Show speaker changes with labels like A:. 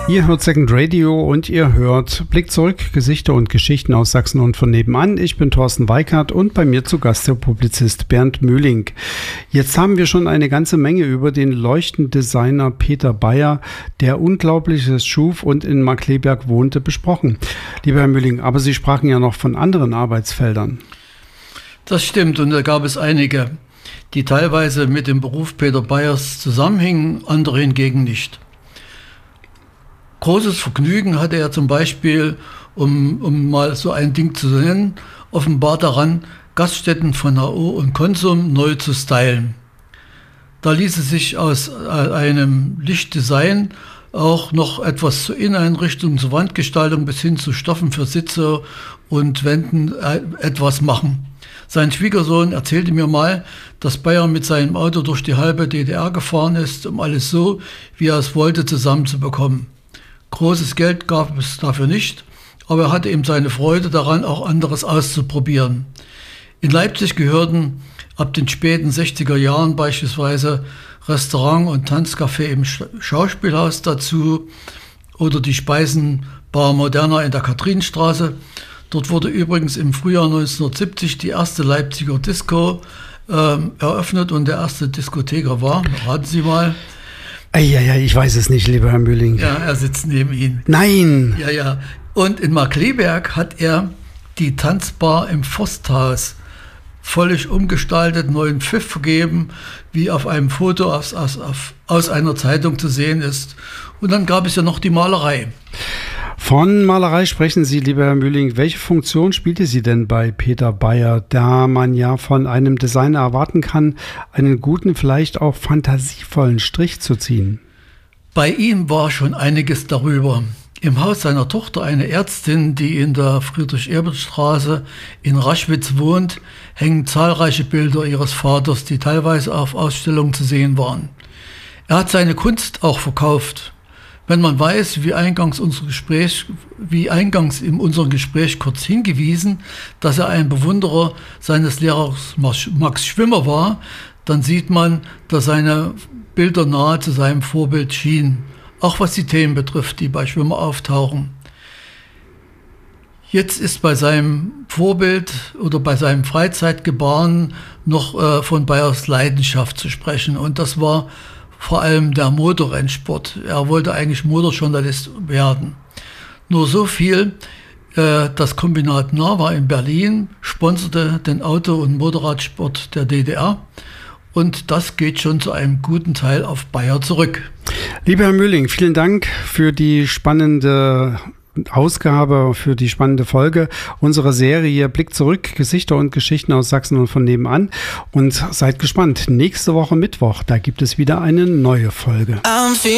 A: Ihr hört Second Radio und ihr hört Blick zurück, Gesichter und Geschichten aus Sachsen und von nebenan. Ich bin Thorsten Weikart und bei mir zu Gast der Publizist Bernd Mühling. Jetzt haben wir schon eine ganze Menge über den Leuchtendesigner Peter Beyer, der Unglaubliches schuf und in Markkleeberg wohnte, besprochen. Lieber Herr Mühling, aber Sie sprachen ja noch von anderen Arbeitsfeldern.
B: Das stimmt, und da gab es einige, die teilweise mit dem Beruf Peter Beyers zusammenhingen, andere hingegen nicht. Großes Vergnügen hatte er zum Beispiel, um mal so ein Ding zu nennen, offenbar daran, Gaststätten von HO und Konsum neu zu stylen. Da ließe sich aus einem Lichtdesign auch noch etwas zur Inneneinrichtung, zur Wandgestaltung bis hin zu Stoffen für Sitze und Wänden etwas machen. Sein Schwiegersohn erzählte mir mal, dass Beyer mit seinem Auto durch die halbe DDR gefahren ist, um alles so, wie er es wollte, zusammenzubekommen. Großes Geld gab es dafür nicht, aber er hatte eben seine Freude daran, auch anderes auszuprobieren. In Leipzig gehörten ab den späten 60er Jahren beispielsweise Restaurant und Tanzcafé im Schauspielhaus dazu oder die Speisenbar Moderna in der Kathrinenstraße. Dort wurde übrigens im Frühjahr 1970 die erste Leipziger Disco eröffnet und der erste Diskotheker war. Raten Sie mal.
A: Ja, ich weiß es nicht, lieber Herr Mühling.
B: Ja, er sitzt neben Ihnen.
A: Nein!
B: Ja. Und in Markkleeberg hat er die Tanzbar im Forsthaus völlig umgestaltet, neuen Pfiff vergeben, wie auf einem Foto aus einer Zeitung zu sehen ist. Und dann gab es ja noch die Malerei.
A: Von Malerei sprechen Sie, lieber Herr Mühling. Welche Funktion spielte sie denn bei Peter Beyer, da man ja von einem Designer erwarten kann, einen guten, vielleicht auch fantasievollen Strich zu ziehen?
B: Bei ihm war schon einiges darüber. Im Haus seiner Tochter, eine Ärztin, die in der Friedrich-Ebert-Straße in Raschwitz wohnt, hängen zahlreiche Bilder ihres Vaters, die teilweise auf Ausstellungen zu sehen waren. Er hat seine Kunst auch verkauft. Wenn man weiß, wie eingangs in unserem Gespräch kurz hingewiesen, dass er ein Bewunderer seines Lehrers Max Schwimmer war, dann sieht man, dass seine Bilder nahe zu seinem Vorbild schienen. Auch was die Themen betrifft, die bei Schwimmer auftauchen. Jetzt ist bei seinem Vorbild oder bei seinem Freizeitgebaren noch von Beyers Leidenschaft zu sprechen. Und das war vor allem der Motorrennsport. Er wollte eigentlich Motorjournalist werden. Nur so viel, das Kombinat Nawa in Berlin sponserte den Auto- und Motorradsport der DDR. Und das geht schon zu einem guten Teil auf Beyer zurück.
A: Lieber Herr Mühling, vielen Dank für die spannende Ausgabe, für die spannende Folge unserer Serie Blick zurück, Gesichter und Geschichten aus Sachsen und von nebenan. Und seid gespannt, nächste Woche Mittwoch, da gibt es wieder eine neue Folge.